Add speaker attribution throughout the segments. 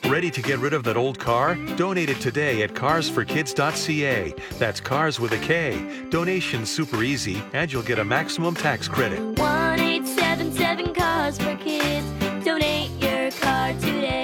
Speaker 1: Ready to get rid of that old car? Donate it today at carsforkids.ca. That's cars with a K. Donation's super easy, and you'll get a maximum tax credit.
Speaker 2: 1-877 Cars for Kids. Donate your car today.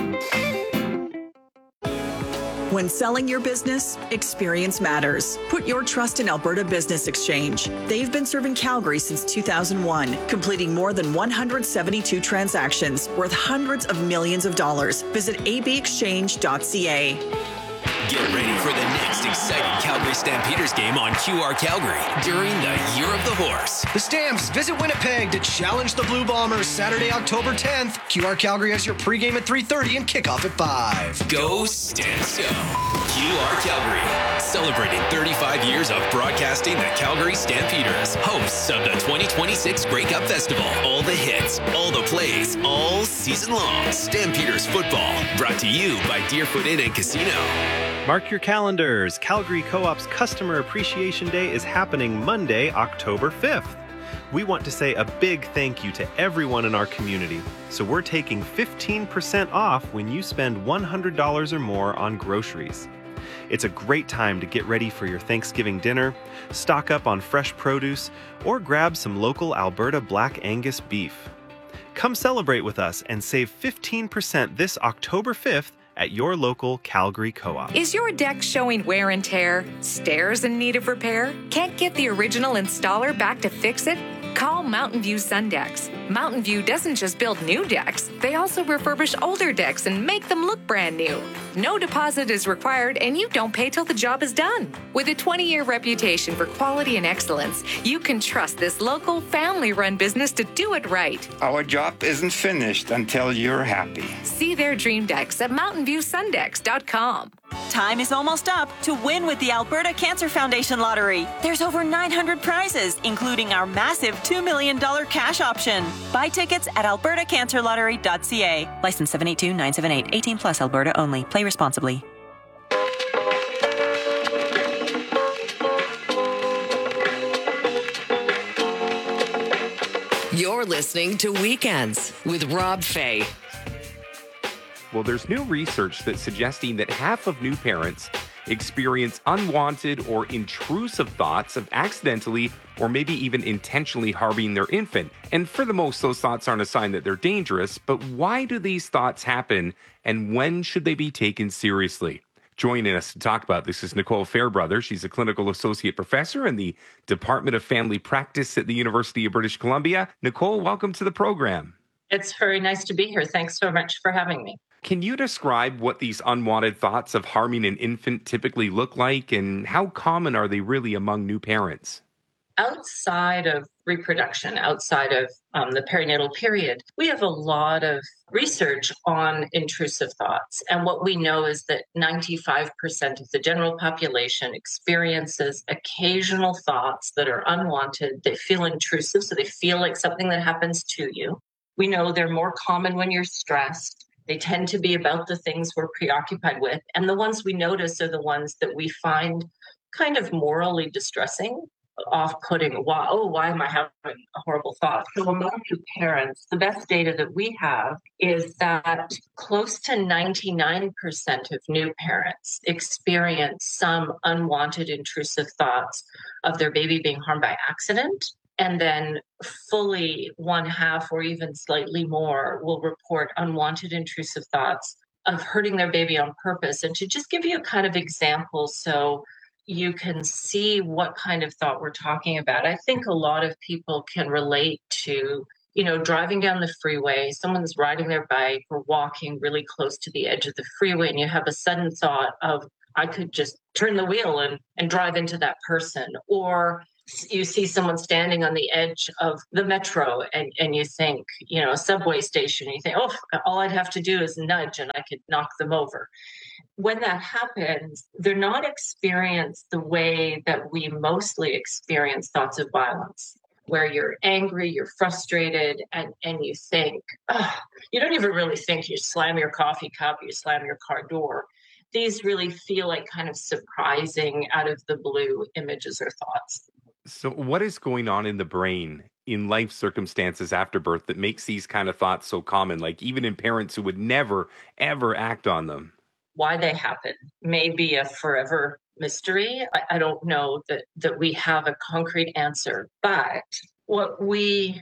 Speaker 3: When selling your business, experience matters. Put your trust in Alberta Business Exchange. They've been serving Calgary since 2001, completing more than 172 transactions worth hundreds of millions of dollars. Visit abexchange.ca.
Speaker 4: Get ready for the next exciting Calgary Stampeders game on QR Calgary during the Year of the Horse.
Speaker 5: The Stamps visit Winnipeg to challenge the Blue Bombers Saturday, October 10th. QR Calgary has your pregame at 3:30 and kickoff at 5.
Speaker 4: Go Stamps Go! QR Calgary, celebrating 35 years of broadcasting the Calgary Stampeders, hosts of the 2026 Grey Cup Festival. All the hits, all the plays, all season long. Stampeders football, brought to you by Deerfoot Inn and Casino.
Speaker 6: Mark your calendars. Calgary Co-op's Customer Appreciation Day is happening Monday, October 5th. We want to say a big thank you to everyone in our community. So we're taking 15% off when you spend $100 or more on groceries. It's a great time to get ready for your Thanksgiving dinner, stock up on fresh produce, or grab some local Alberta Black Angus beef. Come celebrate with us and save 15% this October 5th at your local Calgary Co-op.
Speaker 7: Is your deck showing wear and tear? Stairs in need of repair? Can't get the original installer back to fix it? Call Mountain View Sundecks. Mountain View doesn't just build new decks, they also refurbish older decks and make them look brand new. No deposit is required and you don't pay till the job is done. With a 20-year reputation for quality and excellence, you can trust this local family-run business to do it right.
Speaker 8: Our job isn't finished until you're happy.
Speaker 7: See their dream decks at mountainviewsundecks.com.
Speaker 9: Time is almost up to win with the Alberta Cancer Foundation Lottery. There's over 900 prizes, including our massive $2 million cash option. Buy tickets at albertacancerlottery.ca. License 782-978. 18 plus Alberta only. Play responsibly.
Speaker 10: You're listening to Weekends with Rob Fay.
Speaker 11: Well, there's new research that's suggesting that half of new parents experience unwanted or intrusive thoughts of accidentally or maybe even intentionally harming their infant. And for the most, those thoughts aren't a sign that they're dangerous. But why do these thoughts happen, and when should they be taken seriously? Joining us to talk about this is Nicole Fairbrother. She's a clinical associate professor in the Department of Family Practice at the University of British Columbia. Nicole, welcome to the program.
Speaker 12: It's very nice to be here. Thanks so much for having me.
Speaker 11: Can you describe what these unwanted thoughts of harming an infant typically look like, and how common are they really among new parents?
Speaker 12: Outside of reproduction, outside of the perinatal period, we have a lot of research on intrusive thoughts. And what we know is that 95% of the general population experiences occasional thoughts that are unwanted. They feel intrusive, so they feel like something that happens to you. We know they're more common when you're stressed. They tend to be about the things we're preoccupied with. And the ones we notice are the ones that we find kind of morally distressing, off-putting. Why am I having a horrible thought? So among new parents, the best data that we have is that close to 99% of new parents experience some unwanted intrusive thoughts of their baby being harmed by accident. And then fully one half or even slightly more will report unwanted intrusive thoughts of hurting their baby on purpose. And to just give you a kind of example so you can see what kind of thought we're talking about, I think a lot of people can relate to, driving down the freeway, someone's riding their bike or walking really close to the edge of the freeway, and you have a sudden thought of, I could just turn the wheel and drive into that person. Or you see someone standing on the edge of the metro and you think, a subway station, and you think, all I'd have to do is nudge and I could knock them over. When that happens, they're not experienced the way that we mostly experience thoughts of violence, where you're angry, you're frustrated, and you think, you don't even really think, you slam your coffee cup, you slam your car door. These really feel like kind of surprising, out of the blue images or thoughts.
Speaker 11: So what is going on in the brain in life circumstances after birth that makes these kind of thoughts so common, like even in parents who would never, ever act on them?
Speaker 12: Why they happen may be a forever mystery. I don't know that we have a concrete answer, but what we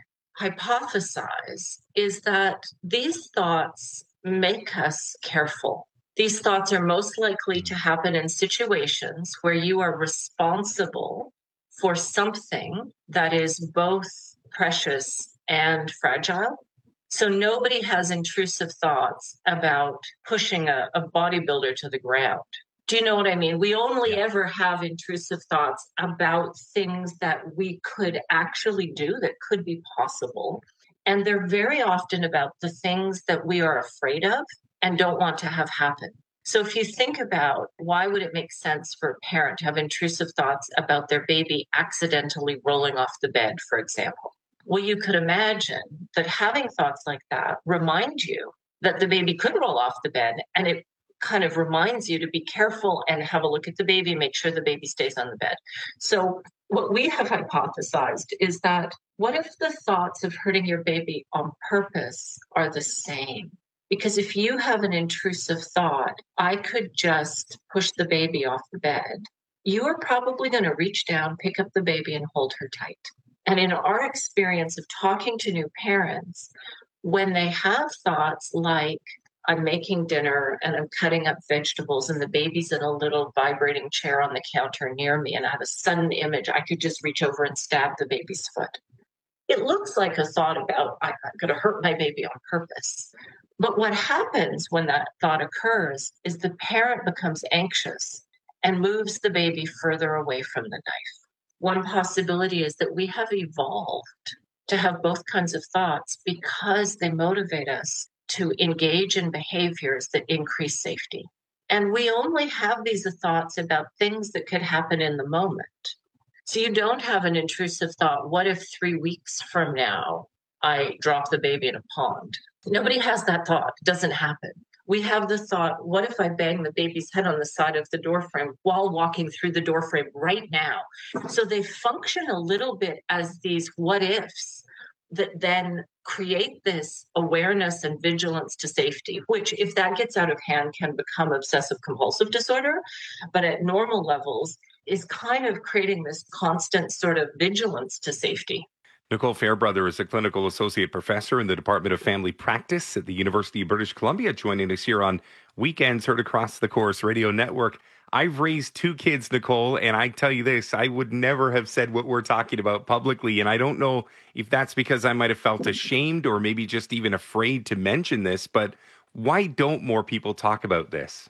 Speaker 12: hypothesize is that these thoughts make us careful. These thoughts are most likely to happen in situations where you are responsible for something that is both precious and fragile. So nobody has intrusive thoughts about pushing a bodybuilder to the ground. Do you know what I mean? We only ever have intrusive thoughts about things that we could actually do, that could be possible. And they're very often about the things that we are afraid of and don't want to have happen. So if you think about why would it make sense for a parent to have intrusive thoughts about their baby accidentally rolling off the bed, for example? Well, you could imagine that having thoughts like that remind you that the baby could roll off the bed, and it kind of reminds you to be careful and have a look at the baby and make sure the baby stays on the bed. So what we have hypothesized is that what if the thoughts of hurting your baby on purpose are the same? Because if you have an intrusive thought, I could just push the baby off the bed, you are probably going to reach down, pick up the baby, and hold her tight. And in our experience of talking to new parents, when they have thoughts like, I'm making dinner and I'm cutting up vegetables and the baby's in a little vibrating chair on the counter near me, and I have a sudden image, I could just reach over and stab the baby's foot. It looks like a thought about, I'm going to hurt my baby on purpose. But what happens when that thought occurs is the parent becomes anxious and moves the baby further away from the knife. One possibility is that we have evolved to have both kinds of thoughts because they motivate us to engage in behaviors that increase safety. And we only have these thoughts about things that could happen in the moment. So you don't have an intrusive thought, what if 3 weeks from now I drop the baby in a pond? Nobody has that thought. It doesn't happen. We have the thought, what if I bang the baby's head on the side of the doorframe while walking through the doorframe right now? So they function a little bit as these what ifs that then create this awareness and vigilance to safety, which if that gets out of hand can become obsessive compulsive disorder, but at normal levels is kind of creating this constant sort of vigilance to safety.
Speaker 11: Nicole Fairbrother is a clinical associate professor in the Department of Family Practice at the University of British Columbia, joining us here on Weekends, heard across the Corus Radio Network. I've raised 2 kids, Nicole, and I tell you this, I would never have said what we're talking about publicly. And I don't know if that's because I might have felt ashamed or maybe just even afraid to mention this, but why don't more people talk about this?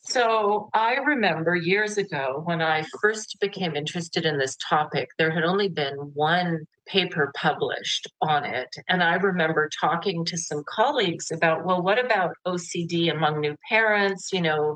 Speaker 12: So I remember years ago when I first became interested in this topic, there had only been one paper published on it. And I remember talking to some colleagues about, well, what about OCD among new parents,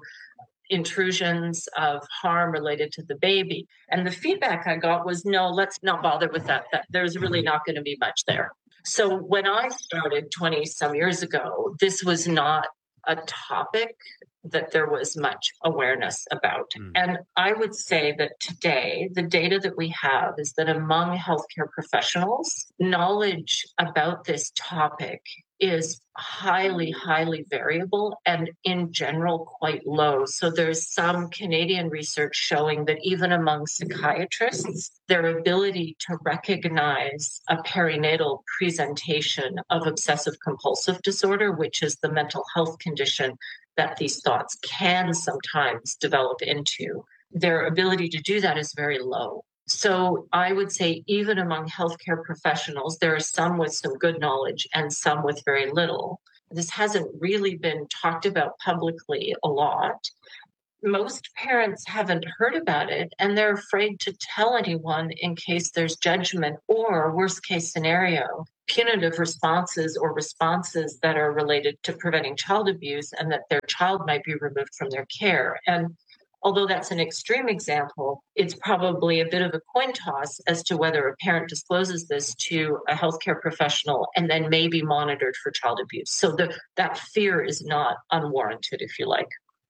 Speaker 12: intrusions of harm related to the baby? And the feedback I got was, no, let's not bother with that. There's really not going to be much there. So when I started 20 some years ago, this was not a topic that there was much awareness about. And I would say that today, the data that we have is that among healthcare professionals, knowledge about this topic is highly, highly variable and in general quite low. So there's some Canadian research showing that even among psychiatrists, their ability to recognize a perinatal presentation of obsessive compulsive disorder, which is the mental health condition that these thoughts can sometimes develop into, their ability to do that is very low. So I would say even among healthcare professionals, there are some with some good knowledge and some with very little. This hasn't really been talked about publicly a lot. Most parents haven't heard about it and they're afraid to tell anyone in case there's judgment or, worst case scenario, punitive responses or responses that are related to preventing child abuse and that their child might be removed from their care. And although that's an extreme example, it's probably a bit of a coin toss as to whether a parent discloses this to a healthcare professional and then may be monitored for child abuse. So that fear is not unwarranted, if you like.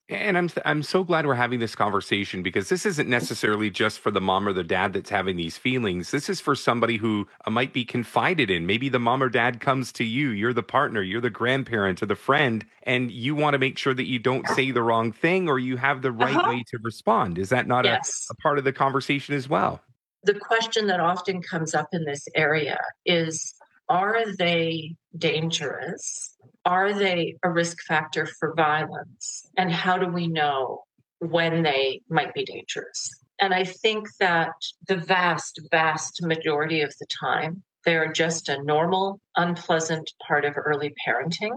Speaker 11: And I'm so glad we're having this conversation because this isn't necessarily just for the mom or the dad that's having these feelings. This is for somebody who might be confided in. Maybe the mom or dad comes to you. You're the partner, you're the grandparent or the friend, and you want to make sure that you don't say the wrong thing or you have the right way to respond. Is that not a part of the conversation as well?
Speaker 12: The question that often comes up in this area is, are they dangerous? Are they a risk factor for violence? And how do we know when they might be dangerous? And I think that the vast, vast majority of the time, they're just a normal, unpleasant part of early parenting.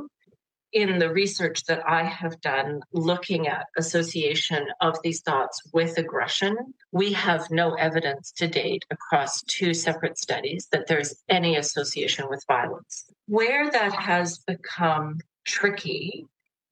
Speaker 12: In the research that I have done looking at association of these thoughts with aggression, we have no evidence to date across 2 separate studies that there's any association with violence. Where that has become tricky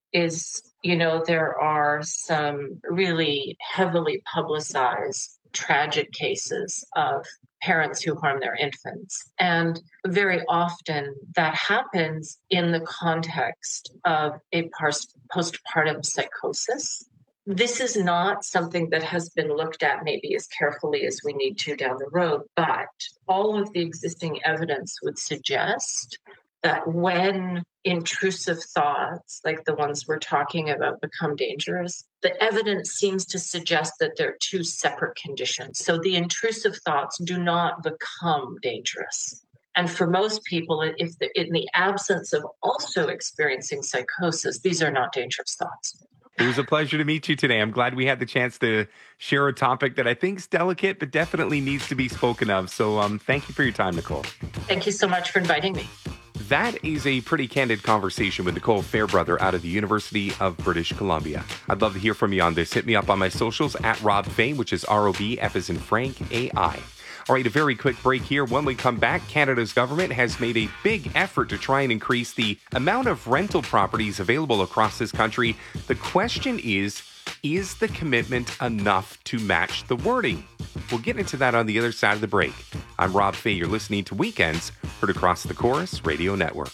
Speaker 12: is, there are some really heavily publicized tragic cases of parents who harm their infants. And very often that happens in the context of a postpartum psychosis. This is not something that has been looked at maybe as carefully as we need to down the road, but all of the existing evidence would suggest that when intrusive thoughts, like the ones we're talking about, become dangerous, the evidence seems to suggest that they're 2 separate conditions. So the intrusive thoughts do not become dangerous. And for most people, if in the absence of also experiencing psychosis, these are not dangerous thoughts.
Speaker 11: It was a pleasure to meet you today. I'm glad we had the chance to share a topic that I think is delicate, but definitely needs to be spoken of. So thank you for your time, Nicole.
Speaker 12: Thank you so much for inviting me.
Speaker 11: That is a pretty candid conversation with Nicole Fairbrother out of the University of British Columbia. I'd love to hear from you on this. Hit me up on my socials at Rob Fay, which is ROB, F as in Frank, AI. All right, a very quick break here. When we come back, Canada's government has made a big effort to try and increase the amount of rental properties available across this country. The question is the commitment enough to match the wording? We'll get into that on the other side of the break. I'm Rob Fay. You're listening to Weekends, heard across the Chorus Radio Network.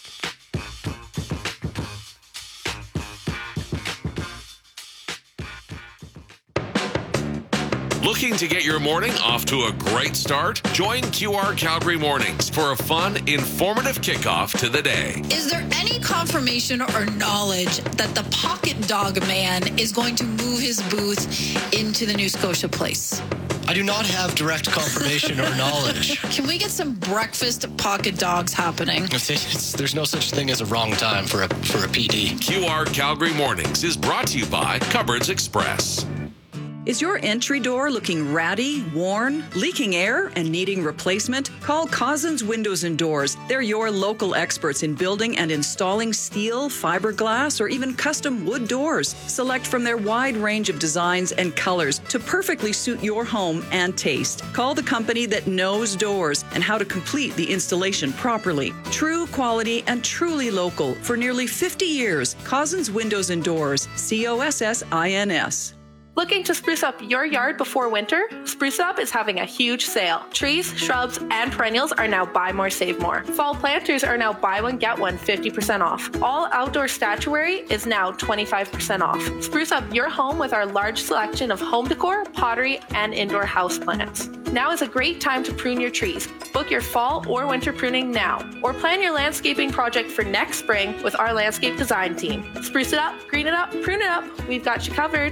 Speaker 13: Looking to get your morning off to a great start? Join QR Calgary Mornings for a fun, informative kickoff to the day.
Speaker 14: Is there any confirmation or knowledge that the Pocket Dog Man is going to move his booth into the New Scotia Place?
Speaker 5: I do not have direct confirmation or knowledge.
Speaker 14: Can we get some breakfast pocket dogs happening?
Speaker 5: There's no such thing as a wrong time for a PD.
Speaker 13: QR Calgary Mornings is brought to you by Cupboards Express.
Speaker 3: Is your entry door looking ratty, worn, leaking air, and needing replacement? Call Cousins Windows and Doors. They're your local experts in building and installing steel, fiberglass, or even custom wood doors. Select from their wide range of designs and colors to perfectly suit your home and taste. Call the company that knows doors and how to complete the installation properly. True quality and truly local for nearly 50 years. Cousins Windows and Doors. COSSINS.
Speaker 15: Looking to spruce up your yard before winter? Spruce Up is having a huge sale. Trees, shrubs, and perennials are now buy more, save more. Fall planters are now buy one, get one 50% off. All outdoor statuary is now 25% off. Spruce up your home with our large selection of home decor, pottery, and indoor houseplants. Now is a great time to prune your trees. Book your fall or winter pruning now, or plan your landscaping project for next spring with our landscape design team. Spruce it up, green it up, prune it up. We've got you covered.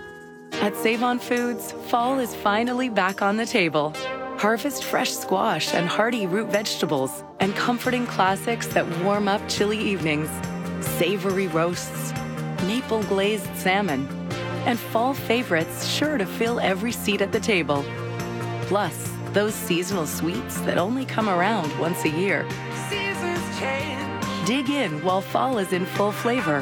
Speaker 16: At Save On Foods, fall is finally back on the table. Harvest fresh squash and hearty root vegetables and comforting classics that warm up chilly evenings. Savory roasts, maple glazed salmon, and fall favorites sure to fill every seat at the table. Plus, those seasonal sweets that only come around once a year. Seasons change. Dig in while fall is in full flavor.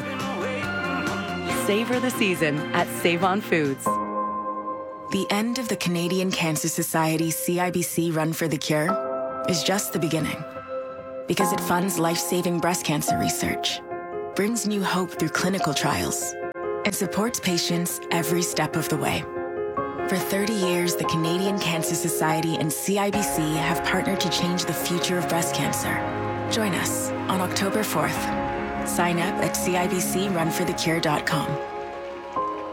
Speaker 16: Savor the season at Save On Foods.
Speaker 17: The end of the Canadian Cancer Society CIBC Run for the Cure is just the beginning. Because it funds life-saving breast cancer research, brings new hope through clinical trials, and supports patients every step of the way. For 30 years, the Canadian Cancer Society and CIBC have partnered to change the future of breast cancer. Join us on October 4th. Sign up at CIBCRunforthecure.com.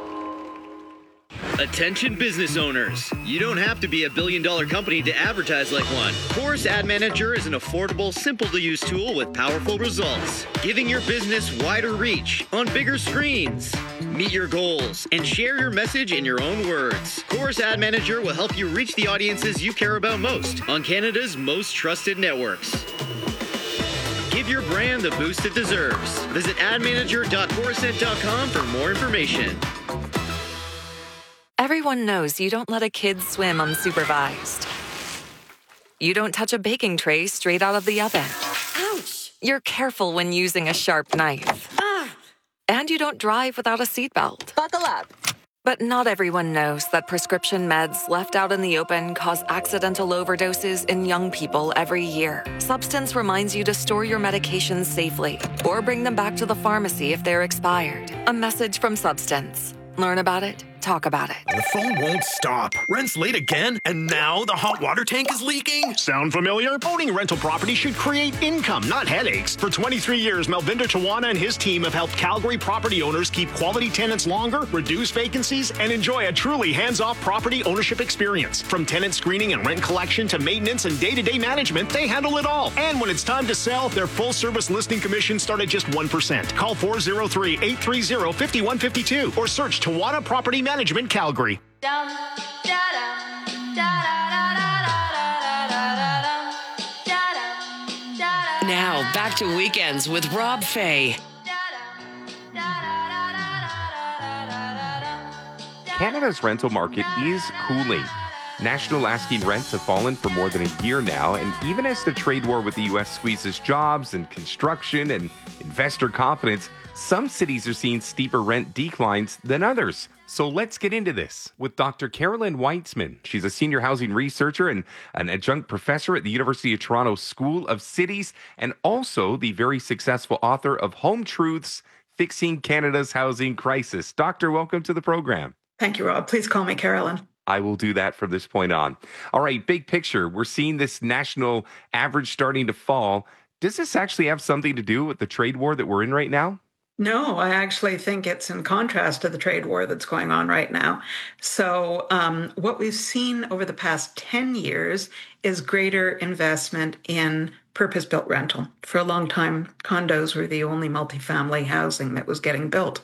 Speaker 18: Attention business owners. You don't have to be a billion-dollar company to advertise like one. Chorus Ad Manager is an affordable, simple-to-use tool with powerful results, giving your business wider reach on bigger screens. Meet your goals and share your message in your own words. Chorus Ad Manager will help you reach the audiences you care about most on Canada's most trusted networks. Give your brand the boost it deserves. Visit admanager.chorusnet.com for more information.
Speaker 7: Everyone knows you don't let a kid swim unsupervised. You don't touch a baking tray straight out of the oven. Ouch! You're careful when using a sharp knife. And you don't drive without a seatbelt. Buckle up. But not everyone knows that prescription meds left out in the open cause accidental overdoses in young people every year. Substance reminds you to store your medications safely or bring them back to the pharmacy if they're expired. A message from Substance. Learn about it. Talk about it.
Speaker 19: The phone won't stop. Rent's late again, and now the hot water tank is leaking?
Speaker 20: Sound familiar? Owning a rental property should create income, not headaches. For 23 years, Melvinder Tawana and his team have helped Calgary property owners keep quality tenants longer, reduce vacancies, and enjoy a truly hands-off property ownership experience. From tenant screening and rent collection to maintenance and day-to-day management, they handle it all. And when it's time to sell, their full-service listing commission start at just 1%. Call 403-830-5152 or search Tawana Property Management Calgary.
Speaker 10: Now, back to Weekends with Rob Fay.
Speaker 11: Canada's rental market is cooling. National asking rents have fallen for more than a year now, and even as the trade war with the U.S. squeezes jobs and construction and investor confidence, some cities are seeing steeper rent declines than others. So let's get into this with Dr. Carolyn Weitzman. She's a senior housing researcher and an adjunct professor at the University of Toronto School of Cities, and also the very successful author of Home Truths, Fixing Canada's Housing Crisis. Doctor, welcome to the program.
Speaker 21: Thank you, Rob. Please call me Carolyn.
Speaker 11: I will do that from this point on. All right, big picture. We're seeing this national average starting to fall. Does this actually have something to do with the trade war that we're in right now?
Speaker 21: No, I actually think it's in contrast to the trade war that's going on right now. So what we've seen over the past 10 years is greater investment in purpose-built rental. For a long time, condos were the only multifamily housing that was getting built.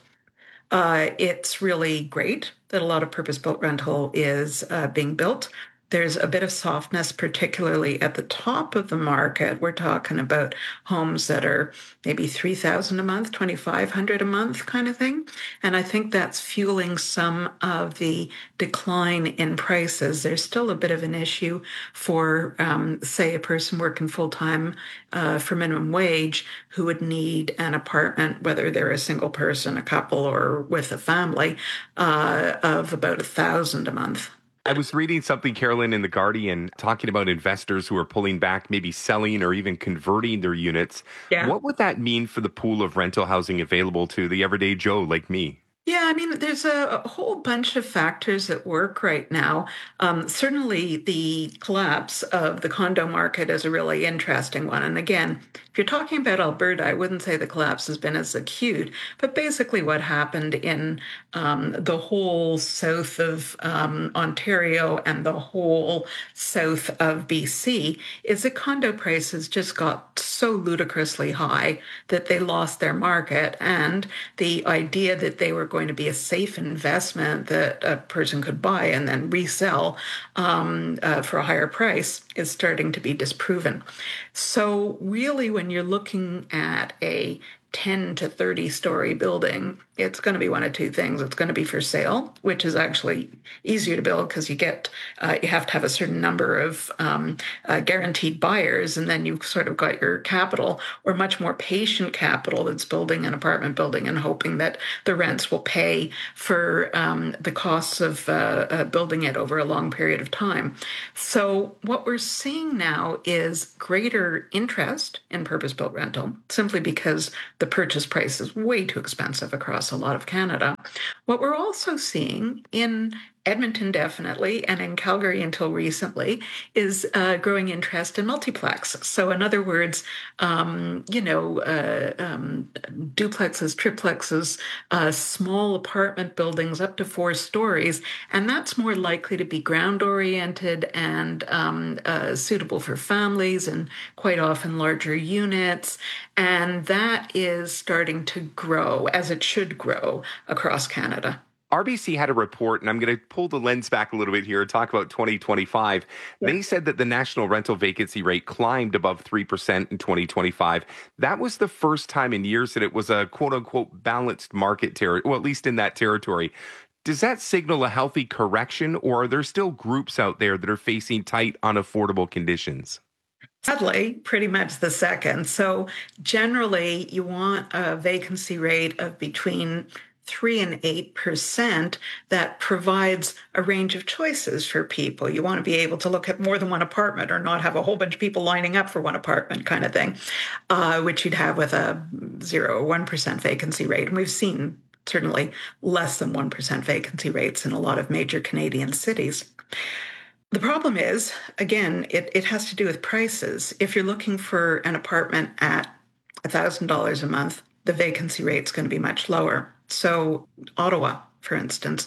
Speaker 21: It's really great that a lot of purpose-built rental is being built. There's a bit of softness, particularly at the top of the market. We're talking about homes that are maybe $3,000 a month, $2,500 a month kind of thing. And I think that's fueling some of the decline in prices. There's still a bit of an issue for, say, a person working full-time for minimum wage who would need an apartment, whether they're a single person, a couple, or with a family, of about $1,000 a month.
Speaker 11: I was reading something, Carolyn, in The Guardian, talking about investors who are pulling back, maybe selling or even converting their units.
Speaker 21: Yeah.
Speaker 11: What would that mean for the pool of rental housing available to the everyday Joe like me?
Speaker 21: Yeah, I mean, there's a whole bunch of factors at work right now. Certainly, the collapse of the condo market is a really interesting one. And again, if you're talking about Alberta, I wouldn't say the collapse has been as acute. But basically what happened in the whole south of Ontario and the whole south of BC is that condo prices just got so ludicrously high that they lost their market. And the idea that they were going to be a safe investment that a person could buy and then resell for a higher price is starting to be disproven. So really, when you're looking at a 10 to 30 story building, it's going to be one of two things. It's going to be for sale, which is actually easier to build because you have to have a certain number of guaranteed buyers, and then you've sort of got your capital, or much more patient capital that's building an apartment building and hoping that the rents will pay for the costs of building it over a long period of time. So what we're seeing now is greater interest in purpose-built rental, simply because the purchase price is way too expensive across a lot of Canada. What we're also seeing in Edmonton, definitely, and in Calgary until recently, is growing interest in multiplex. So, in other words, duplexes, triplexes, small apartment buildings up to 4 stories, and that's more likely to be ground-oriented and suitable for families, and quite often larger units. And that is starting to grow, as it should grow, across Canada.
Speaker 11: RBC had a report, and I'm going to pull the lens back a little bit here and talk about 2025. Yeah. They said that the national rental vacancy rate climbed above 3% in 2025. That was the first time in years that it was a quote-unquote balanced market territory, well, at least in that territory. Does that signal a healthy correction, or are there still groups out there that are facing tight, unaffordable conditions?
Speaker 21: Sadly, pretty much the second. So generally, you want a vacancy rate of between 3 and 8% that provides a range of choices for people. You want to be able to look at more than one apartment or not have a whole bunch of people lining up for one apartment kind of thing, which you'd have with a 0 or 1% vacancy rate. And we've seen certainly less than 1% vacancy rates in a lot of major Canadian cities. The problem is, again, it has to do with prices. If you're looking for an apartment at $1,000 a month, the vacancy rate's going to be much lower. So Ottawa, for instance,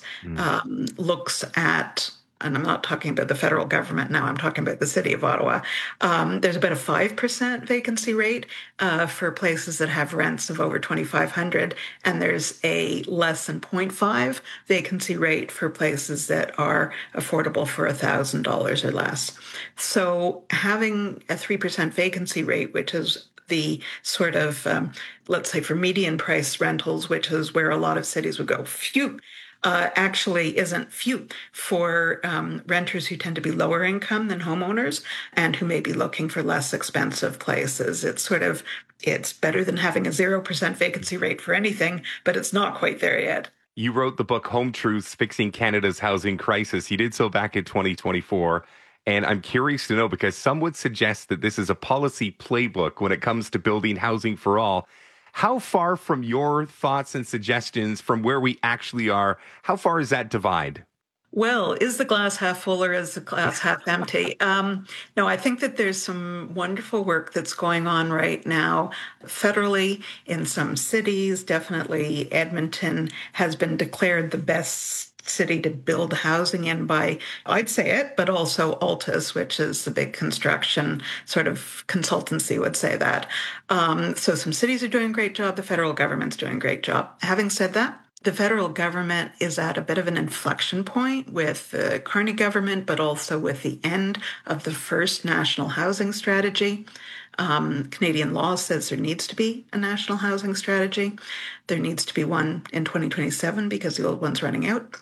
Speaker 21: looks at, and I'm not talking about the federal government now, I'm talking about the city of Ottawa. There's about a 5% vacancy rate for places that have rents of over $2,500, and there's a less than 0.5 vacancy rate for places that are affordable for $1,000 or less. So having a 3% vacancy rate, which is the sort of, let's say for median price rentals, which is where a lot of cities would go, phew, actually isn't few for renters who tend to be lower income than homeowners and who may be looking for less expensive places. It's better than having a 0% vacancy rate for anything, but it's not quite there yet.
Speaker 11: You wrote the book Home Truths, Fixing Canada's Housing Crisis. You did so back in 2024. And I'm curious to know, because some would suggest that this is a policy playbook when it comes to building housing for all. How far from your thoughts and suggestions from where we actually are, how far is that divide?
Speaker 21: Well, is the glass half full or is the glass half empty? No, I think that there's some wonderful work that's going on right now federally in some cities. Definitely Edmonton has been declared the best city to build housing in by, I'd say it, but also Altus, which is the big construction sort of consultancy, would say that. So some cities are doing a great job. The federal government's doing a great job. Having said that, the federal government is at a bit of an inflection point with the Carney government, but also with the end of the first national housing strategy. Canadian law says there needs to be a national housing strategy. There needs to be one in 2027 because the old one's running out.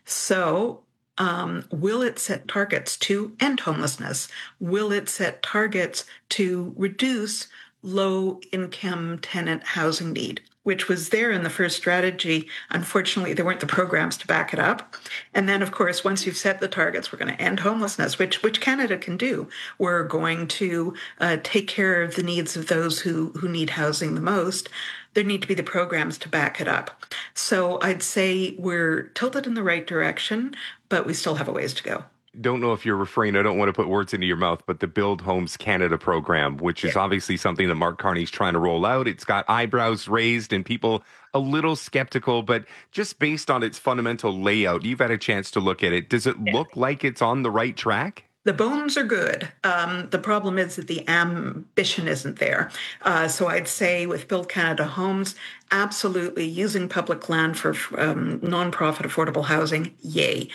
Speaker 21: So will it set targets to end homelessness? Will it set targets to reduce low-income tenant housing need, which was there in the first strategy? Unfortunately, there weren't the programs to back it up. And then, of course, once you've set the targets, we're going to end homelessness, which Canada can do. We're going to take care of the needs of those who need housing the most. There need to be the programs to back it up. So I'd say we're tilted in the right direction, but we still have a ways to go.
Speaker 11: Don't know if you're referring, I don't want to put words into your mouth, but the Build Homes Canada program, which is obviously something that Mark Carney's trying to roll out. It's got eyebrows raised and people a little skeptical, but just based on its fundamental layout, you've had a chance to look at it. Does it look like it's on the right track?
Speaker 21: The bones are good. The problem is that the ambition isn't there. So I'd say with Build Canada Homes, absolutely using public land for nonprofit affordable housing, yay.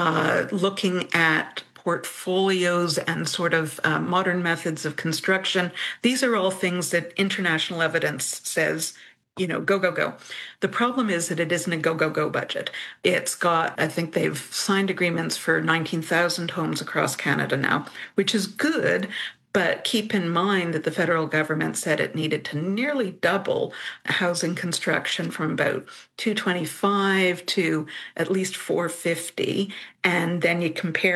Speaker 21: Looking at portfolios and sort of modern methods of construction, these are all things that international evidence says, go, go, go. The problem is that it isn't a go, go, go budget. It's got, I think they've signed agreements for 19,000 homes across Canada now, which is good. But keep in mind that the federal government said it needed to nearly double housing construction from about 225 to at least 450. And then you compare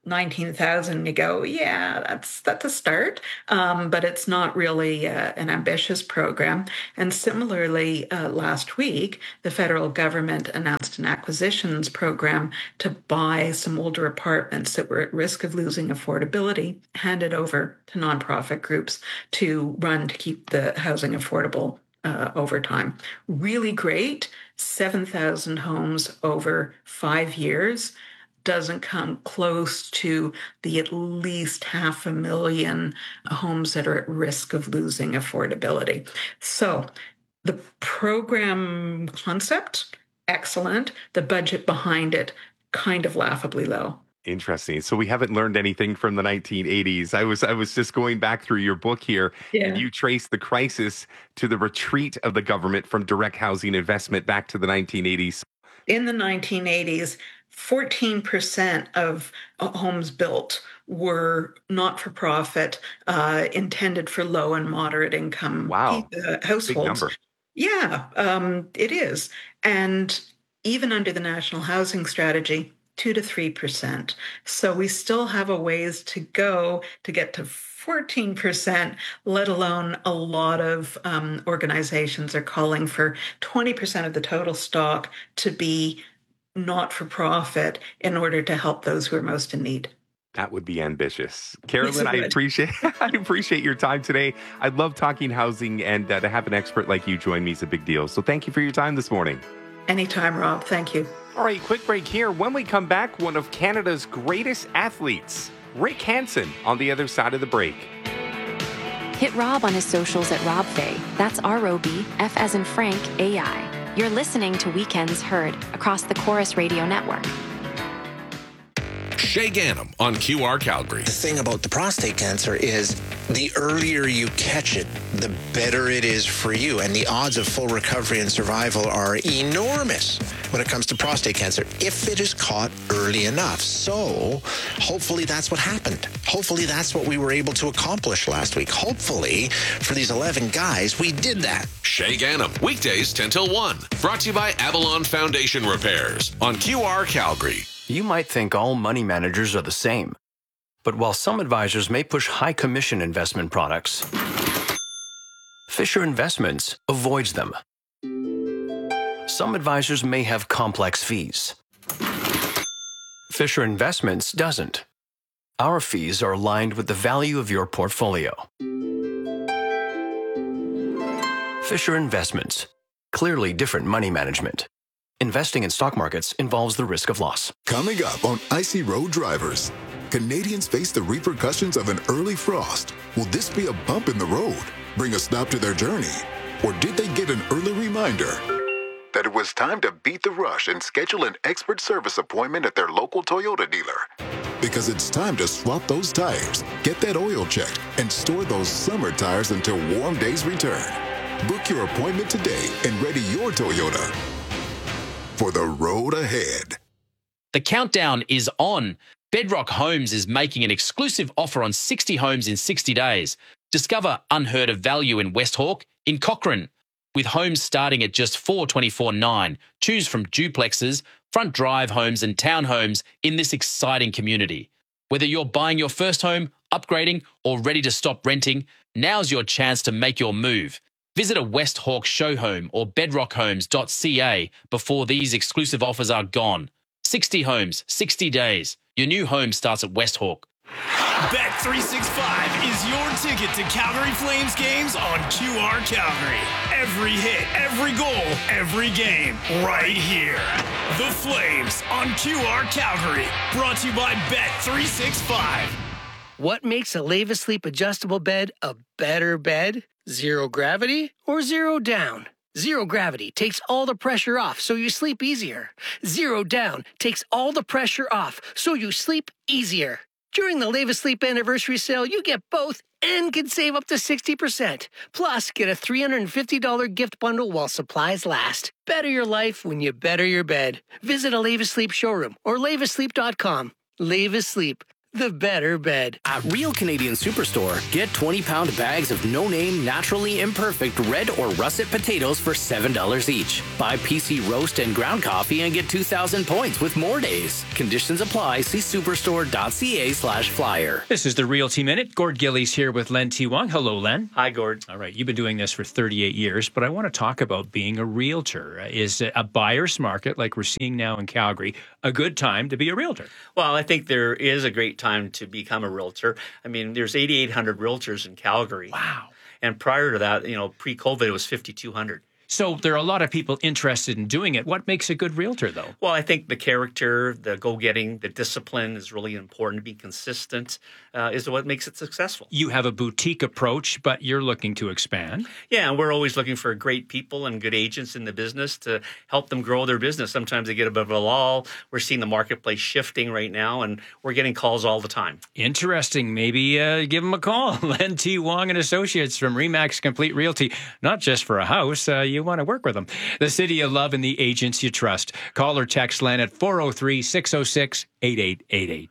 Speaker 21: 19,000, you go, yeah, that's a start, but it's not really an ambitious program. And similarly, last week, the federal government announced an acquisitions program to buy some older apartments that were at risk of losing affordability, handed over to nonprofit groups to run to keep the housing affordable over time. Really great. 7,000 homes over 5 years. Doesn't come close to the at least 500,000 homes that are at risk of losing affordability. So the program concept, excellent. The budget behind it, kind of laughably low.
Speaker 11: Interesting. So we haven't learned anything from the 1980s. I was just going back through your book here, and you trace the crisis to the retreat of the government from direct housing investment back to the 1980s.
Speaker 21: In the 1980s, 14% of homes built were not-for-profit, intended for low and moderate income households.
Speaker 11: Big number.
Speaker 21: Yeah, it is. And even under the National Housing Strategy, 2 to 3%. So we still have a ways to go to get to 14%, let alone a lot of organizations are calling for 20% of the total stock to be not-for-profit in order to help those who are most in need.
Speaker 11: That would be ambitious. Carolyn, I appreciate your time today. I love talking housing, and to have an expert like you join me is a big deal. So thank you for your time this morning.
Speaker 21: Anytime, Rob. Thank you.
Speaker 11: All right, quick break here. When we come back, one of Canada's greatest athletes, Rick Hansen, on the other side of the break.
Speaker 1: Hit Rob on his socials at RobFay. That's R-O-B, F as in Frank, A-I. You're listening to Weekends Heard across the Chorus Radio Network.
Speaker 13: Shay Gannam on QR Calgary.
Speaker 22: The thing about the prostate cancer is the earlier you catch it, the better it is for you. And the odds of full recovery and survival are enormous when it comes to prostate cancer if it is caught early enough. So hopefully that's what happened. Hopefully that's what we were able to accomplish last week. Hopefully for these 11 guys, we did that.
Speaker 13: Shay Gannam, weekdays 10 till 1. Brought to you by Avalon Foundation Repairs on QR Calgary.
Speaker 23: You might think all money managers are the same. But while some advisors may push high commission investment products, Fisher Investments avoids them. Some advisors may have complex fees. Fisher Investments doesn't. Our fees are aligned with the value of your portfolio. Fisher Investments. Clearly different money management. Investing in stock markets involves the risk of loss.
Speaker 24: Coming up on Icy Road Drivers, Canadians face the repercussions of an early frost. Will this be a bump in the road, bring a stop to their journey? Or did they get an early reminder that it was time to beat the rush and schedule an expert service appointment at their local Toyota dealer? Because it's time to swap those tires, get that oil checked, and store those summer tires until warm days return. Book your appointment today and ready your Toyota for the road ahead.
Speaker 25: The countdown is on. Bedrock Homes is making an exclusive offer on 60 homes in 60 days. Discover unheard of value in West Hawke, in Cochrane, with homes starting at just $424,900. Choose from duplexes, front drive homes and townhomes in this exciting community. Whether you're buying your first home, upgrading, or ready to stop renting, now's your chance to make your move. Visit a West Hawke show home or bedrockhomes.ca before these exclusive offers are gone. 60 homes, 60 days. Your new home starts at West Hawke.
Speaker 26: Bet365 is your ticket to Calgary Flames games on QR Calgary. Every hit, every goal, every game, right here. The Flames on QR Calgary. Brought to you by Bet365.
Speaker 27: What makes a Leva Sleep adjustable bed a better bed? Zero gravity or zero down? Zero gravity takes all the pressure off so you sleep easier. Zero down takes all the pressure off so you sleep easier. During the Leva Sleep anniversary sale, you get both and can save up to 60%. Plus, get a $350 gift bundle while supplies last. Better your life when you better your bed. Visit a Leva Sleep showroom or levasleep.com. Leva Sleep. the better bed.
Speaker 2: At Real Canadian Superstore, get 20-pound bags of no-name, naturally imperfect red or russet potatoes for $7 each. Buy PC roast and ground coffee and get 2,000 points with more days. Conditions apply. See superstore.ca/flyer.
Speaker 4: This is the Realty Minute. Gord Gillies here with Len T. Wong. Hello, Len.
Speaker 6: Hi, Gord.
Speaker 4: All right, you've been doing this for 38 years, but I want to talk about being a realtor. Is a buyer's market, like we're seeing now in Calgary, a good time to be a realtor?
Speaker 6: Well, I think there is a great time to become a realtor. I mean, there's 8,800 realtors in Calgary.
Speaker 4: Wow.
Speaker 6: And prior to that, pre-COVID, it was 5,200.
Speaker 4: So there are a lot of people interested in doing it. What makes a good realtor, though?
Speaker 6: Well, I think the character, the go-getting, the discipline is really important. Being consistent is what makes it successful.
Speaker 4: You have a boutique approach, but you're looking to expand.
Speaker 6: Yeah, and we're always looking for great people and good agents in the business to help them grow their business. Sometimes they get a bit of a lull. We're seeing the marketplace shifting right now, and we're getting calls all the time.
Speaker 4: Interesting. Maybe give them a call. Len T. Wong and Associates from RE/MAX Complete Realty. Not just for a house. You want to work with them. The city of love and the agents you trust. Call or text Len at 403-606-8888.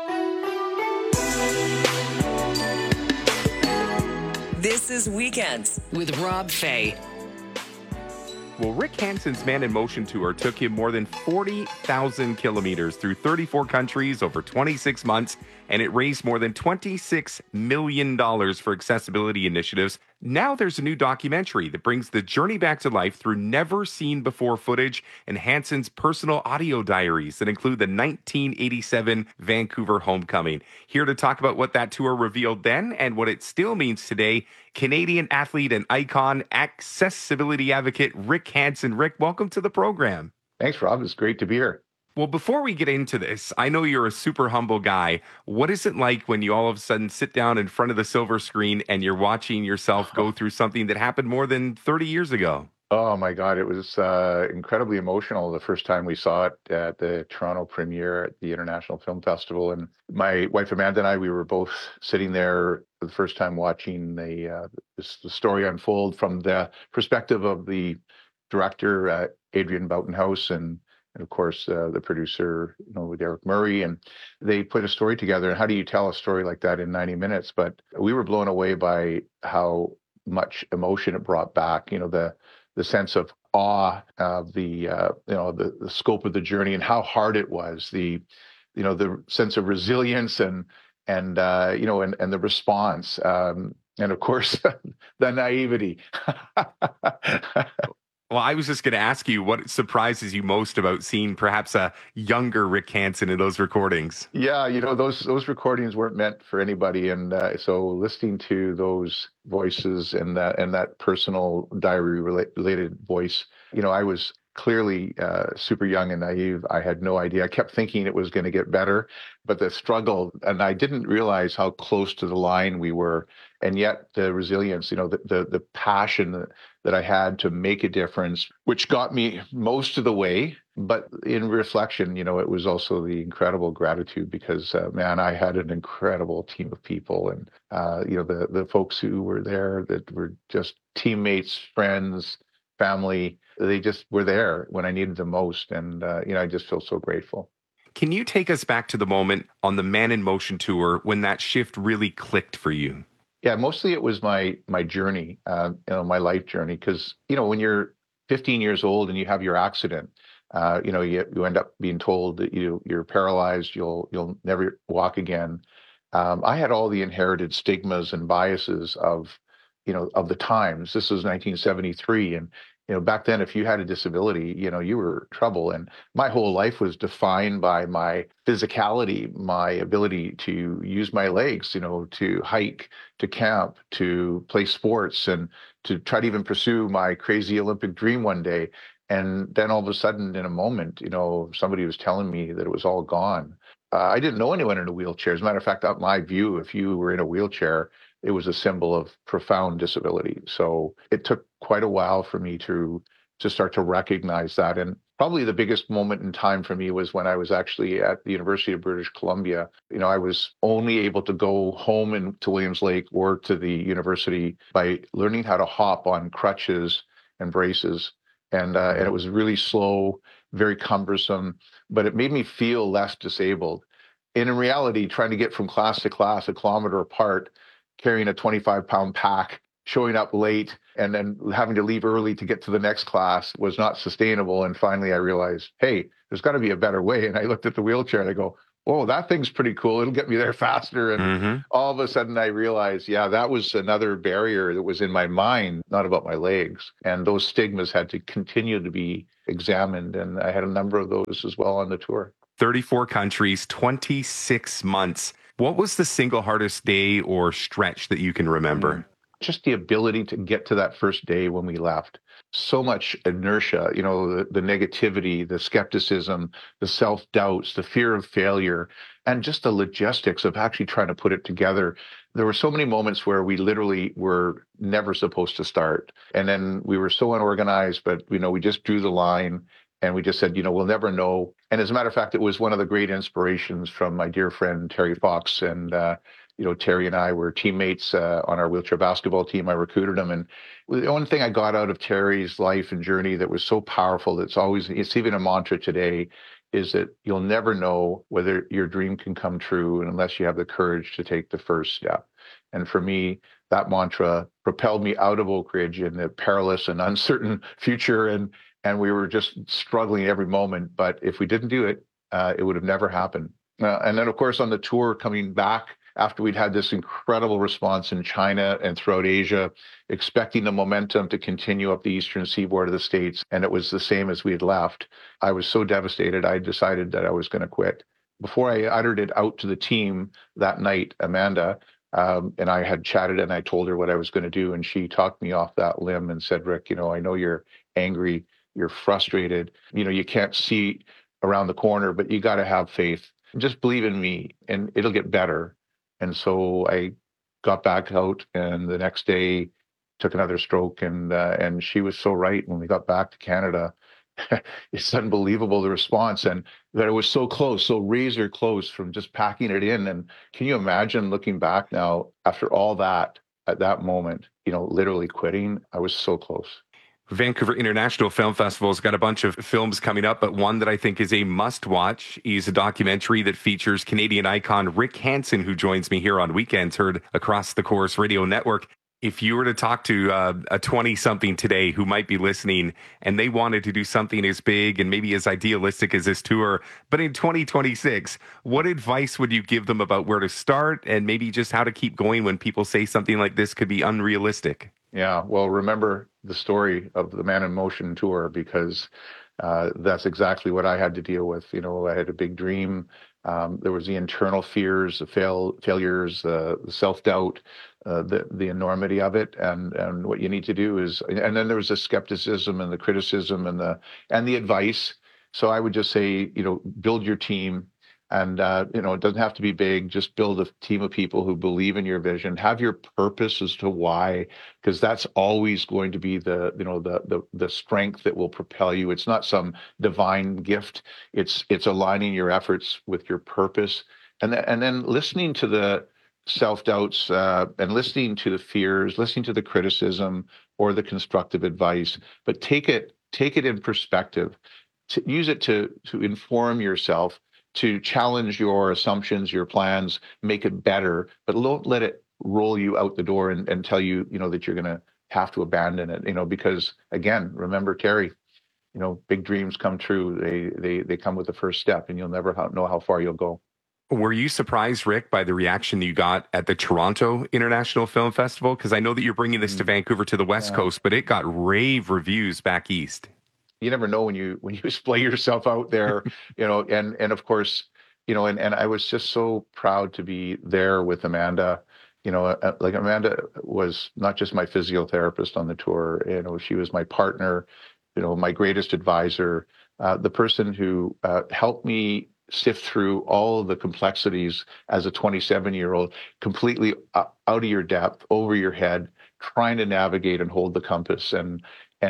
Speaker 10: This is Weekends with Rob Fay.
Speaker 11: Well, Rick Hansen's Man in Motion tour took him more than 40,000 kilometers through 34 countries over 26 months, and it raised more than $26 million for accessibility initiatives. Now there's a new documentary that brings the journey back to life through never-seen-before footage and Hansen's personal audio diaries that include the 1987 Vancouver homecoming. Here to talk about what that tour revealed then and what it still means today, Canadian athlete and icon, accessibility advocate Rick Hansen. Rick, welcome to the program.
Speaker 8: Thanks, Rob. It's great to be here.
Speaker 11: Well, before we get into this, I know you're a super humble guy. What is it like when you all of a sudden sit down in front of the silver screen and you're watching yourself go through something that happened more than 30 years ago?
Speaker 8: Oh, my God. It was incredibly emotional the first time we saw it at the Toronto premiere at the International Film Festival. And my wife Amanda and I, we were both sitting there for the first time watching the story unfold from the perspective of the director, Adrian Boughtonhouse, and of course, the producer, with Eric Murray, and they put a story together. And how do you tell a story like that in 90 minutes? But we were blown away by how much emotion it brought back. The sense of awe of the scope of the journey and how hard it was. The sense of resilience and the response. And of course, the naivety.
Speaker 11: Well, I was just going to ask you what surprises you most about seeing perhaps a younger Rick Hansen in those recordings.
Speaker 8: Yeah, those recordings weren't meant for anybody, and so listening to those voices and that personal diary related voice, I was clearly super young and naive. I had no idea. I kept thinking it was going to get better, but the struggle, and I didn't realize how close to the line we were, and yet the resilience, the passion that I had to make a difference, which got me most of the way. But in reflection, it was also the incredible gratitude because, man, I had an incredible team of people, and the folks who were there that were just teammates, friends, family. They just were there when I needed them most. And, I just feel so grateful.
Speaker 11: Can you take us back to the moment on the Man in Motion tour when that shift really clicked for you?
Speaker 8: Yeah, mostly it was my journey, my life journey. Because, when you're 15 years old and you have your accident, you end up being told that you're paralyzed, you'll never walk again. I had all the inherited stigmas and biases of the times. This was 1973, and back then, if you had a disability, you were in trouble. And my whole life was defined by my physicality, my ability to use my legs, to hike, to camp, to play sports, and to try to even pursue my crazy Olympic dream one day. And then all of a sudden, in a moment, somebody was telling me that it was all gone. I didn't know anyone in a wheelchair. As a matter of fact, in my view, if you were in a wheelchair, it was a symbol of profound disability. So it took quite a while for me to start to recognize that. And probably the biggest moment in time for me was when I was actually at the University of British Columbia. I was only able to go home to Williams Lake or to the university by learning how to hop on crutches and braces. And it was really slow, very cumbersome, but it made me feel less disabled. And in reality, trying to get from class to class a kilometer apart, carrying a 25-pound pack, showing up late, and then having to leave early to get to the next class was not sustainable. And finally, I realized, hey, there's got to be a better way. And I looked at the wheelchair and I go, whoa, that thing's pretty cool. It'll get me there faster. And all of a sudden I realized, yeah, that was another barrier that was in my mind, not about my legs. And those stigmas had to continue to be examined. And I had a number of those as well on the tour.
Speaker 11: 34 countries, 26 months. What was the single hardest day or stretch that you can remember?
Speaker 8: Just the ability to get to that first day when we left. So much inertia, you know, the negativity, the skepticism, the self-doubts, the fear of failure, and just the logistics of actually trying to put it together. There were so many moments where we literally were never supposed to start. And then we were so unorganized, but, you know, we just drew the line and we just said, you know, we'll never know. And as a matter of fact, it was one of the great inspirations from my dear friend, Terry Fox. And, you know, Terry and I were teammates on our wheelchair basketball team. I recruited him. And the one thing I got out of Terry's life and journey that was so powerful, it's even a mantra today, is that you'll never know whether your dream can come true unless you have the courage to take the first step. And for me, that mantra propelled me out of Oak Ridge in the perilous and uncertain future. And we were just struggling every moment. But if we didn't do it, it would have never happened. And then, of course, on the tour coming back, after we'd had this incredible response in China and throughout Asia, expecting the momentum to continue up the eastern seaboard of the States, and it was the same as we had left, I was so devastated, I decided that I was going to quit. Before I uttered it out to the team that night, Amanda and I had chatted, and I told her what I was going to do, and she talked me off that limb and said, Rick, you know, I know you're angry, you're frustrated, you know, you can't see around the corner, but you got to have faith. Just believe in me, and it'll get better. And so I got back out, and the next day took another stroke, and she was so right. When we got back to Canada, it's unbelievable, the response, and that it was so close, so razor close from just packing it in. And can you imagine looking back now after all that, at that moment, you know, literally quitting? I was so close.
Speaker 11: Vancouver International Film Festival has got a bunch of films coming up, but one that I think is a must-watch is a documentary that features Canadian icon Rick Hansen, who joins me here on Weekends Heard across the Corus Radio Network. If you were to talk to a 20-something today who might be listening and they wanted to do something as big and maybe as idealistic as this tour, but in 2026, what advice would you give them about where to start and maybe just how to keep going when people say something like this could be unrealistic?
Speaker 8: Yeah, well, remember the story of the Man in Motion tour, because that's exactly what I had to deal with. You know, I had a big dream. There was the internal fears, the failures, the self-doubt, the enormity of it, and what you need to do is, and then there was the skepticism and the criticism and the advice. So I would just say, you know, build your team. And, you know, it doesn't have to be big. Just build a team of people who believe in your vision. Have your purpose as to why, because that's always going to be the strength that will propel you. It's not some divine gift. It's aligning your efforts with your purpose, and then listening to the self-doubts and listening to the fears, listening to the criticism or the constructive advice, but take it in perspective. To use it to inform yourself, to challenge your assumptions, your plans, make it better, but don't let it roll you out the door and tell you, you know, that you're going to have to abandon it, you know, because again, remember Terry, you know, big dreams come true. They come with the first step, and you'll never know how far you'll go.
Speaker 11: Were you surprised, Rick, by the reaction you got at the Toronto International Film Festival? Because I know that you're bringing this to Vancouver, to the West Coast, but it got rave reviews back east.
Speaker 8: You never know when you display yourself out there, you know, and of course, you know, and I was just so proud to be there with Amanda. You know, like Amanda was not just my physiotherapist on the tour, you know, she was my partner, you know, my greatest advisor, the person who helped me sift through all of the complexities as a 27-year-old, completely out of your depth, over your head, trying to navigate and hold the compass. And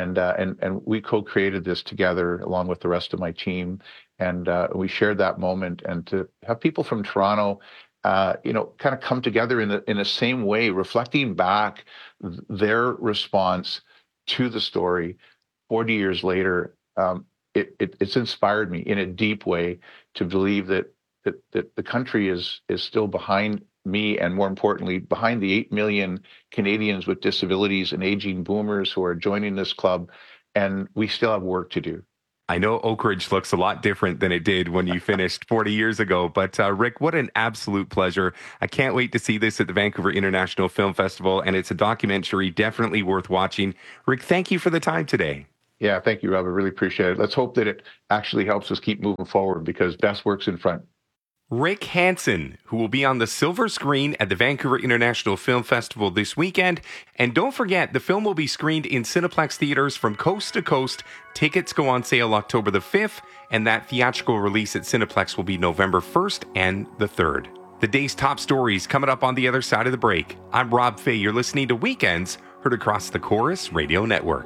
Speaker 8: we co-created this together along with the rest of my team, and we shared that moment. And to have people from Toronto, you know, kind of come together in the same way, reflecting back their response to the story 40 years later, it's inspired me in a deep way to believe that the country is still behind me, and more importantly, behind the 8 million Canadians with disabilities and aging boomers who are joining this club, and we still have work to do.
Speaker 11: I know Oak Ridge looks a lot different than it did when you finished 40 years ago, but Rick, what an absolute pleasure. I can't wait to see this at the Vancouver International Film Festival, and it's a documentary definitely worth watching. Rick, thank you for the time today.
Speaker 8: Yeah, thank you, Rob. I really appreciate it. Let's hope that it actually helps us keep moving forward, because best work's in front.
Speaker 11: Rick Hansen, who will be on the silver screen at the Vancouver International Film Festival this weekend. And don't forget, the film will be screened in Cineplex theaters from coast to coast. Tickets go on sale October the 5th, and that theatrical release at Cineplex will be November 1st and the 3rd. The day's top stories coming up on the other side of the break. I'm Rob Fay. You're listening to Weekends, heard across the Chorus Radio Network.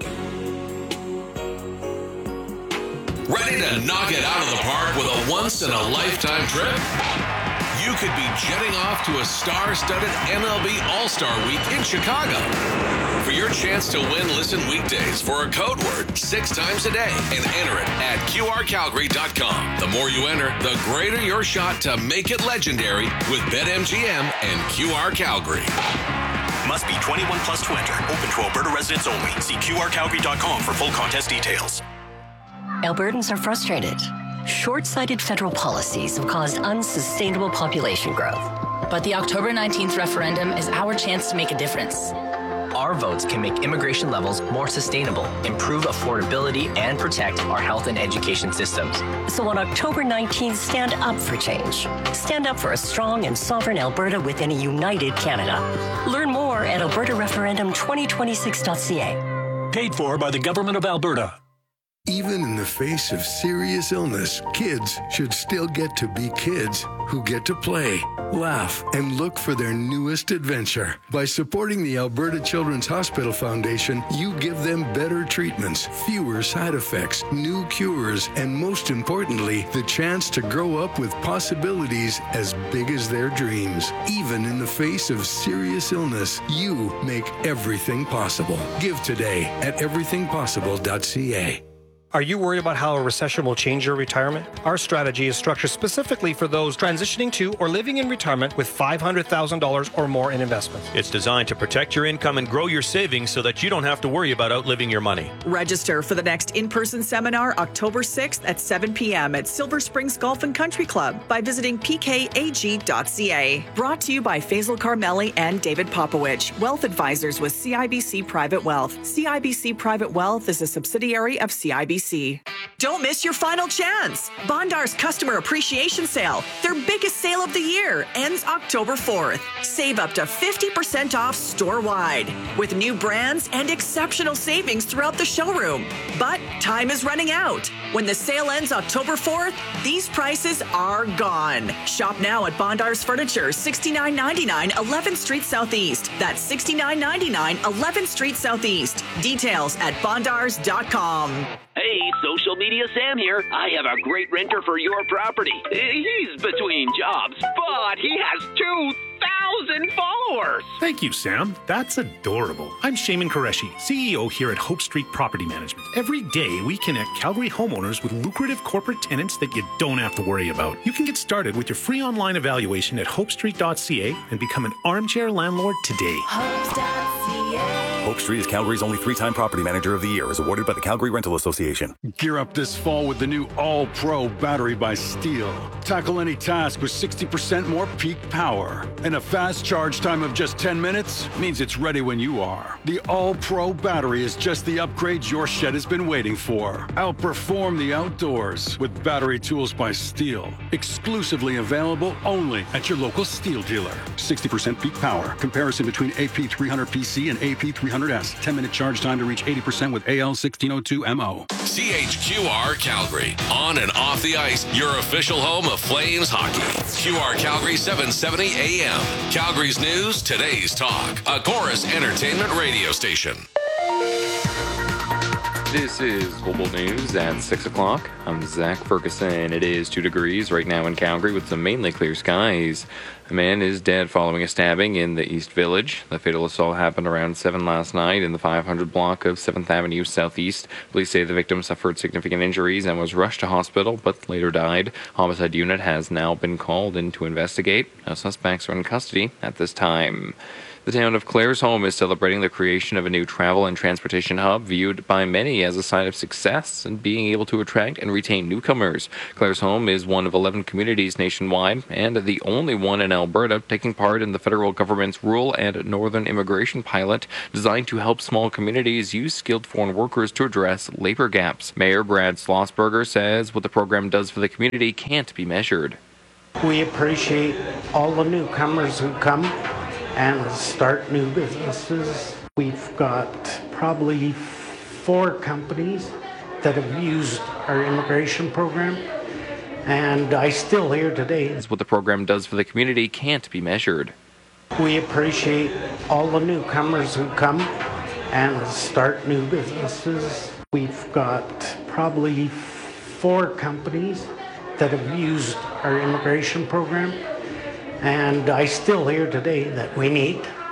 Speaker 13: Ready to knock it out of the park with a once-in-a-lifetime trip? You could be jetting off to a star-studded MLB All-Star Week in Chicago. For your chance to win, listen weekdays for a code word 6 times a day and enter it at QRCalgary.com. The more you enter, the greater your shot to make it legendary with BetMGM and QR Calgary.
Speaker 19: Must be 21 plus to enter. Open to Alberta residents only. See QRCalgary.com for full contest details.
Speaker 3: Albertans are frustrated. Short-sighted federal policies have caused unsustainable population growth.
Speaker 5: But the October 19th referendum is our chance to make a difference.
Speaker 9: Our votes can make immigration levels more sustainable, improve affordability, and protect our health and education systems.
Speaker 3: So on October 19th, stand up for change. Stand up for a strong and sovereign Alberta within a united Canada. Learn more at albertareferendum2026.ca.
Speaker 12: Paid for by the Government of Alberta.
Speaker 14: Even in the face of serious illness, kids should still get to be kids who get to play, laugh, and look for their newest adventure. By supporting the Alberta Children's Hospital Foundation, you give them better treatments, fewer side effects, new cures, and most importantly, the chance to grow up with possibilities as big as their dreams. Even in the face of serious illness, you make everything possible. Give today at everythingpossible.ca.
Speaker 15: Are you worried about how a recession will change your retirement? Our strategy is structured specifically for those transitioning to or living in retirement with $500,000 or more in investments.
Speaker 16: It's designed to protect your income and grow your savings so that you don't have to worry about outliving your money.
Speaker 28: Register for the next in-person seminar October 6th at 7 p.m. at Silver Springs Golf and Country Club by visiting pkag.ca. Brought to you by Faisal Carmeli and David Popowich, Wealth Advisors with CIBC Private Wealth. CIBC Private Wealth is a subsidiary of CIBC. Don't miss your final chance. Bondar's Customer Appreciation Sale, their biggest sale of the year, ends October 4th. Save up to 50% off store-wide with new brands and exceptional savings throughout the showroom. But time is running out. When the sale ends October 4th, these prices are gone. Shop now at Bondar's Furniture, $69.99 11th Street Southeast. That's $69.99 11th Street Southeast. Details at bondars.com.
Speaker 29: Hey, Social Media Sam here. I have a great renter for your property. He's between jobs, but he has 2,000 followers.
Speaker 20: Thank you, Sam. That's adorable. I'm Shaman Qureshi, CEO here at Hope Street Property Management. Every day, we connect Calgary homeowners with lucrative corporate tenants that you don't have to worry about. You can get started with your free online evaluation at hopestreet.ca and become an armchair landlord today.
Speaker 30: Hope Street is Calgary's only 3-time Property Manager of the Year, as awarded by the Calgary Rental Association.
Speaker 31: Gear up this fall with the new All-Pro battery by Steel. Tackle any task with 60% more peak power. And a fast charge time of just 10 minutes means it's ready when you are. The All-Pro battery is just the upgrade your shed has been waiting for. Outperform the outdoors with battery tools by Steel. Exclusively available only at your local Steel dealer. 60% peak power. Comparison between AP300PC and AP300S. 10-minute charge time to reach 80% with AL1602MO.
Speaker 13: CHQR Calgary. On and off the ice, your official home of Flames hockey. QR Calgary 770 AM. Calgary's news, today's talk. A Chorus Entertainment radio station.
Speaker 11: This is Global News at 6 o'clock. I'm Zach Ferguson. It is 2 degrees right now in Calgary with some mainly clear skies. A man is dead following a stabbing in the East Village. The fatal assault happened around 7 last night in the 500 block of 7th Avenue Southeast. Police say the victim suffered significant injuries and was rushed to hospital, but later died. Homicide unit has now been called in to investigate. No suspects are in custody at this time. The town of Claresholm is celebrating the creation of a new travel and transportation hub viewed by many as a sign of success and being able to attract and retain newcomers. Claresholm is one of 11 communities nationwide and the only one in Alberta taking part in the federal government's rural and northern immigration pilot designed to help small communities use skilled foreign workers to address labor gaps. Mayor Brad Schlossberger says what the program does for the community can't be measured.
Speaker 1: We appreciate all the newcomers who come and start new businesses. We've got probably 4 companies that have used our immigration program, and I still hear today
Speaker 11: what the program does for the community can't be measured.
Speaker 1: We appreciate all the newcomers who come and start new businesses. We've got probably 4 companies that have used our immigration program, and I still hear today that we need